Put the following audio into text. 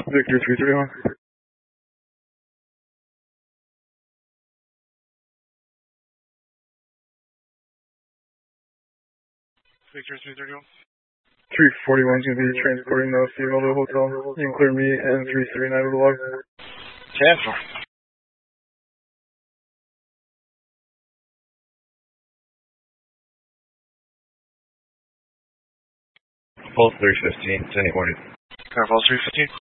Victor 331. Victor 331. 341 is going to be transporting the female to the hotel. You can clear me and 339 of the log. Cancel. Pulse 315, 10 morning. Carnival 315.